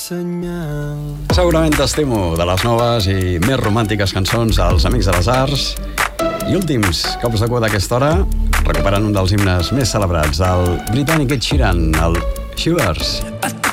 senyal. Segurament t'estimo de les noves i més romàntiques cançons als Amics de les Arts. I últims cops de cua d'aquesta hora, recuperant un dels himnes més celebrats, el britànic Ed Sheeran, el Shivers.